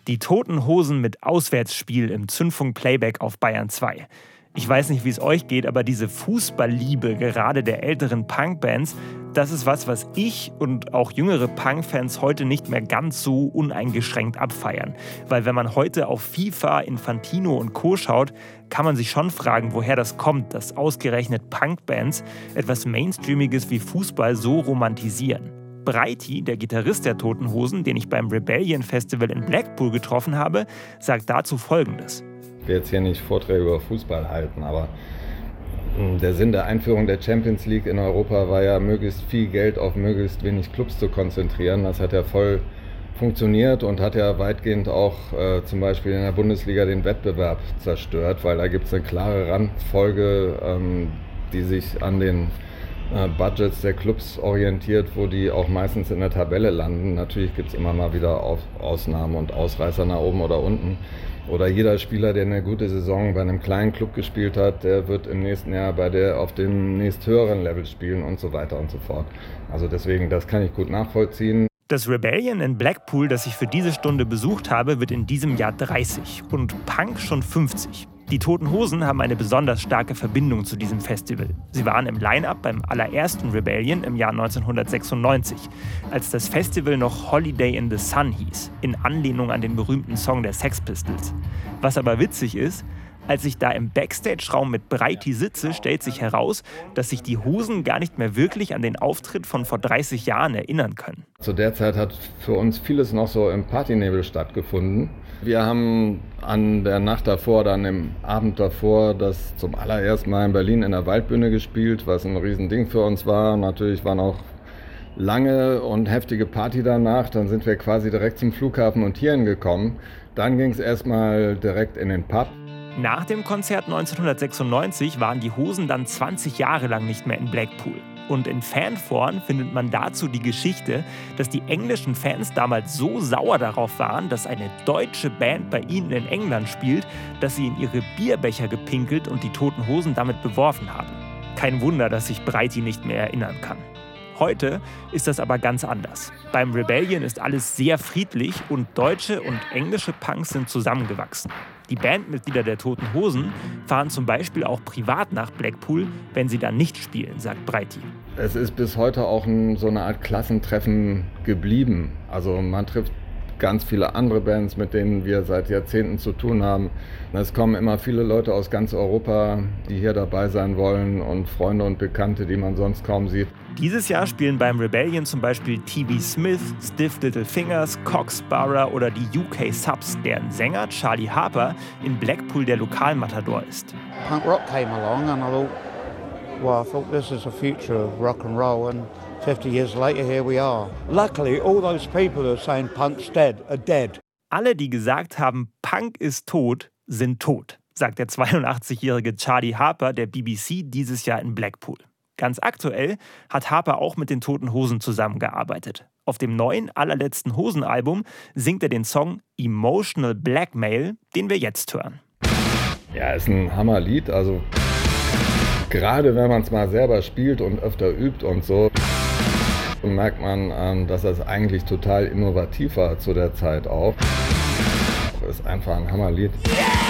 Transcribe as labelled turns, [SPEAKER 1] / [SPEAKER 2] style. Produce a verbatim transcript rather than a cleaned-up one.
[SPEAKER 1] Die Toten Hosen mit Auswärtsspiel im Zündfunk-Playback auf Bayern zwei. Ich weiß nicht, wie es euch geht, aber diese Fußballliebe gerade der älteren Punkbands, das ist was, was ich und auch jüngere Punkfans heute nicht mehr ganz so uneingeschränkt abfeiern. Weil wenn man heute auf FIFA, Infantino und Co. schaut, kann man sich schon fragen, woher das kommt, dass ausgerechnet Punkbands etwas Mainstreamiges wie Fußball so romantisieren. Breiti, der Gitarrist der Toten Hosen, den ich beim Rebellion Festival in Blackpool getroffen habe, sagt dazu Folgendes.
[SPEAKER 2] Ich will jetzt hier nicht Vorträge über Fußball halten, aber der Sinn der Einführung der Champions League in Europa war ja, möglichst viel Geld auf möglichst wenig Clubs zu konzentrieren. Das hat ja voll funktioniert und hat ja weitgehend auch äh, zum Beispiel in der Bundesliga den Wettbewerb zerstört, weil da gibt es eine klare Randfolge, ähm, die sich an den äh, Budgets der Clubs orientiert, wo die auch meistens in der Tabelle landen. Natürlich gibt es immer mal wieder auf Ausnahmen und Ausreißer nach oben oder unten. Oder jeder Spieler, der eine gute Saison bei einem kleinen Club gespielt hat, der wird im nächsten Jahr bei der auf dem nächsthöheren Level spielen und so weiter und so fort. Also deswegen, das kann ich gut nachvollziehen.
[SPEAKER 1] Das Rebellion in Blackpool, das ich für diese Stunde besucht habe, wird in diesem Jahr dreißig und Punk schon fünfzig. Die Toten Hosen haben eine besonders starke Verbindung zu diesem Festival. Sie waren im Line-Up beim allerersten Rebellion im Jahr neunzehnhundertsechsundneunzig, als das Festival noch Holiday in the Sun hieß, in Anlehnung an den berühmten Song der Sex Pistols. Was aber witzig ist, als ich da im Backstage-Raum mit Breiti sitze, stellt sich heraus, dass sich die Hosen gar nicht mehr wirklich an den Auftritt von vor dreißig Jahren erinnern können.
[SPEAKER 2] Zu der Zeit hat für uns vieles noch so im Partynebel stattgefunden. Wir haben an der Nacht davor, dann im Abend davor, das zum allerersten Mal in Berlin in der Waldbühne gespielt, was ein Riesending für uns war. Natürlich waren auch lange und heftige Party danach. Dann sind wir quasi direkt zum Flughafen und hierhin gekommen. Dann ging es erstmal direkt in den Pub.
[SPEAKER 1] Nach dem Konzert neunzehnhundertsechsundneunzig waren die Hosen dann zwanzig Jahre lang nicht mehr in Blackpool. Und in Fanforen findet man dazu die Geschichte, dass die englischen Fans damals so sauer darauf waren, dass eine deutsche Band bei ihnen in England spielt, dass sie in ihre Bierbecher gepinkelt und die Toten Hosen damit beworfen haben. Kein Wunder, dass sich Breiti nicht mehr erinnern kann. Heute ist das aber ganz anders. Beim Rebellion ist alles sehr friedlich und deutsche und englische Punks sind zusammengewachsen. Die Bandmitglieder der Toten Hosen fahren zum Beispiel auch privat nach Blackpool, wenn sie da nicht spielen, sagt Breiti.
[SPEAKER 2] Es ist bis heute auch ein, so eine Art Klassentreffen geblieben. Also man trifft ganz viele andere Bands, mit denen wir seit Jahrzehnten zu tun haben. Es kommen immer viele Leute aus ganz Europa, die hier dabei sein wollen und Freunde und Bekannte, die man sonst kaum sieht.
[SPEAKER 1] Dieses Jahr spielen beim Rebellion zum Beispiel T B Smith, Stiff Little Fingers, Coxsborough oder die U K Subs, deren Sänger Charlie Harper in Blackpool der Lokalmatador ist.
[SPEAKER 3] Punk rock came along and I thought, well, I thought this is the future of rock and roll and fifty years later here we are. Luckily all those people who are saying punk's dead are dead.
[SPEAKER 1] Alle, die gesagt haben, Punk ist tot, sind tot, sagt der zweiundachtzigjährige Charlie Harper der B B C dieses Jahr in Blackpool. Ganz aktuell hat Harper auch mit den Toten Hosen zusammengearbeitet. Auf dem neuen, allerletzten Hosen-Album singt er den Song Emotional Blackmail, den wir jetzt hören.
[SPEAKER 2] Ja, ist ein Hammerlied. Also gerade wenn man es mal selber spielt und öfter übt und so, merkt man, dass das eigentlich total innovativ war zu der Zeit auch. Ist einfach ein Hammerlied.
[SPEAKER 4] Yeah!